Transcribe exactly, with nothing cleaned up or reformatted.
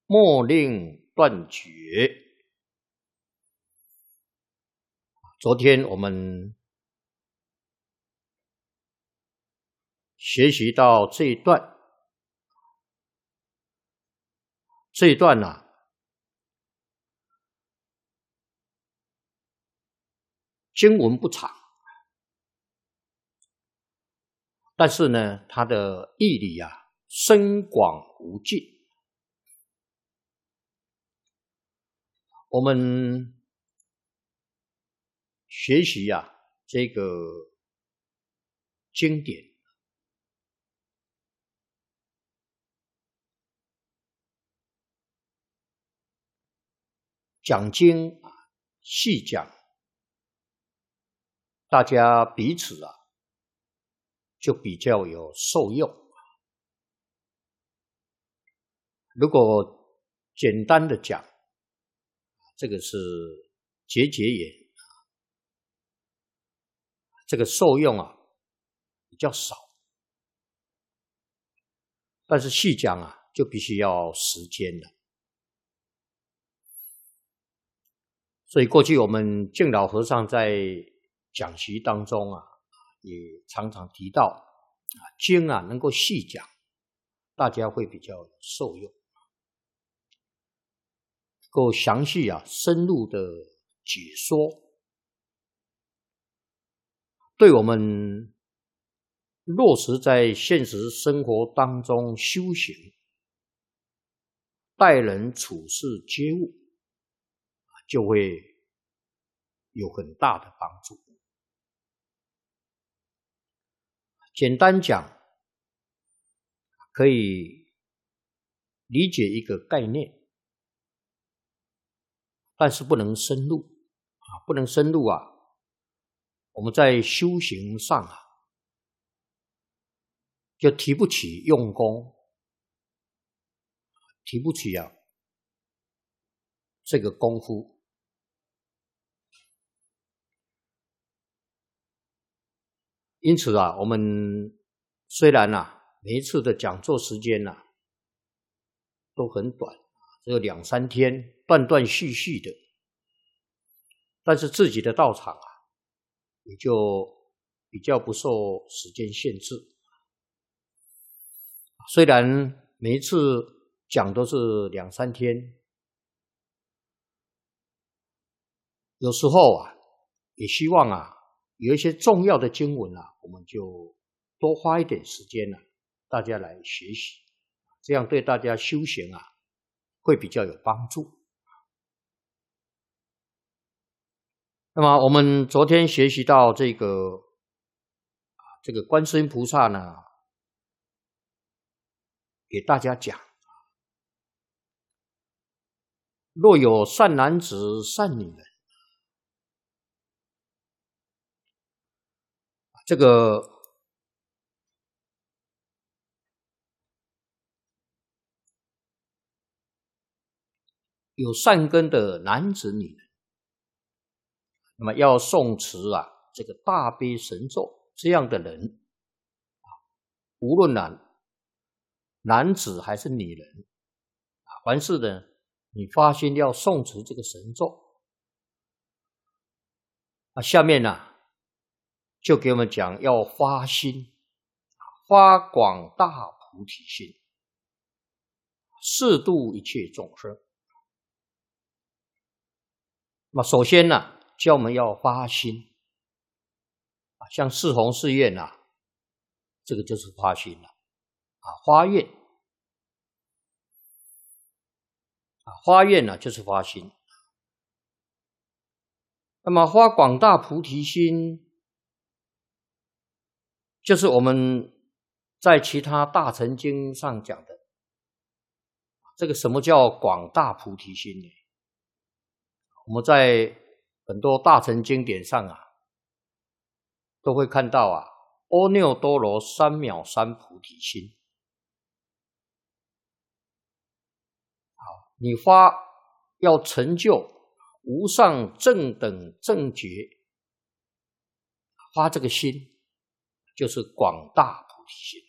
莫令断绝。昨天我们学习到这一段，这一段啊，经文不长，但是呢，它的义理啊，深广无尽。我们学习啊，这个经典，讲经啊，细讲，大家彼此啊，就比较有受用。如果简单的讲，这个是节节眼，这个受用啊比较少，但是细讲啊就必须要时间了。所以过去我们净老和尚在讲习当中啊，也常常提到啊，经啊能够细讲，大家会比较受用，够详细啊深入的解说，对我们落实在现实生活当中修行、待人处事接物，就会有很大的帮助。简单讲，可以理解一个概念，但是不能深入啊，不能深入啊。我们在修行上啊，就提不起用功，提不起啊这个功夫。因此啊，我们虽然啊每一次的讲座时间啊都很短，只有两三天，断断续续的，但是自己的道场啊也就比较不受时间限制。虽然每一次讲都是两三天，有时候啊也希望啊有一些重要的经文啊，我们就多花一点时间啊，大家来学习，这样对大家修行啊会比较有帮助。那么我们昨天学习到这个这个观世音菩萨呢，给大家讲，若有善男子、善女人，这个有善根的男子女人，那么要诵持啊这个大悲神咒，这样的人，无论啊男子还是女人，凡是呢你发心要诵持这个神咒，啊，下面呢、啊、就给我们讲要发心，发广大菩提心，誓度一切众生。那么首先呢、啊，教我们要发心，啊，像四弘誓愿啊，这个就是发心了，啊，发愿，啊，发愿呢、啊、就是发心。那么发广大菩提心，就是我们在其他大乘经上讲的，这个什么叫广大菩提心呢？我们在很多大乘经典上啊，都会看到啊，阿耨多罗三藐三菩提心。好，你发要成就无上正等正觉，发这个心就是广大菩提心。